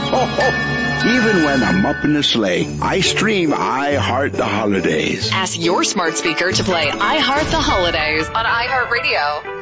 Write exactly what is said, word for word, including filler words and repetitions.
ho, ho. Even when I'm up in the sleigh, I stream I Heart the Holidays. Ask your smart speaker to play I Heart the Holidays on iHeartRadio.